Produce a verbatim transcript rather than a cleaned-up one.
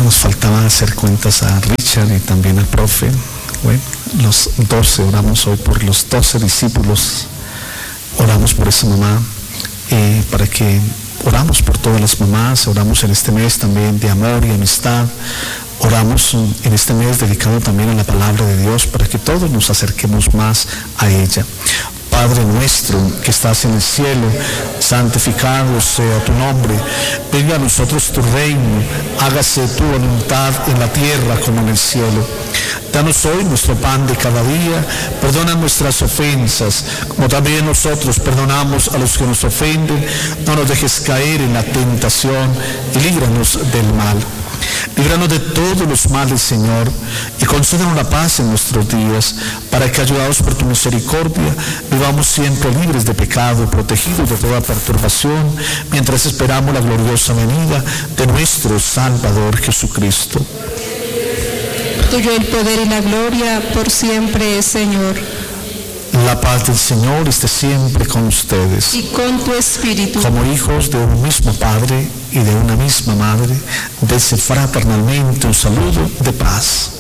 Nos faltaba hacer cuentas a Richard y también al profe. Bueno, los doce, oramos hoy por los doce discípulos. Oramos por esa mamá, eh, para que oramos por todas las mamás. Oramos en este mes también de amor y amistad. Oramos en este mes dedicado también a la palabra de Dios para que todos nos acerquemos más a ella. Padre nuestro que estás en el cielo, santificado sea tu nombre. Venga a nosotros tu reino, hágase tu voluntad en la tierra como en el cielo. Danos hoy nuestro pan de cada día, perdona nuestras ofensas, como también nosotros perdonamos a los que nos ofenden. No nos dejes caer en la tentación y líbranos del mal. Líbranos de todos los males, Señor, y concédenos la paz en nuestros días, para que, ayudados por tu misericordia, vivamos siempre libres de pecado, protegidos de toda perturbación, mientras esperamos la gloriosa venida de nuestro Salvador Jesucristo. Tuyo el poder y la gloria por siempre, Señor. La paz del Señor esté siempre con ustedes. Y con tu espíritu. Como hijos de un mismo Padre y de una misma Madre, dense fraternalmente un saludo de paz.